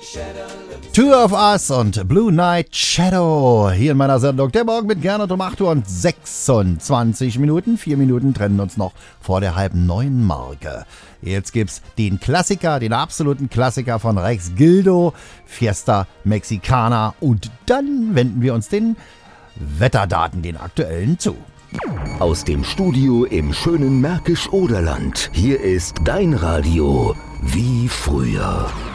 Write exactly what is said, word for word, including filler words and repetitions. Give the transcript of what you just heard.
Two of Us und Blue Night Shadow hier in meiner Sendung. Der Morgen mit Gernot um acht Uhr und sechsundzwanzig Minuten. Vier Minuten trennen uns noch vor der halben neun Marke. Jetzt gibt's den Klassiker, den absoluten Klassiker von Rex Gildo, Fiesta Mexicana. Und dann wenden wir uns den Wetterdaten, den aktuellen, zu. Aus dem Studio im schönen Märkisch-Oderland. Hier ist dein Radio wie früher.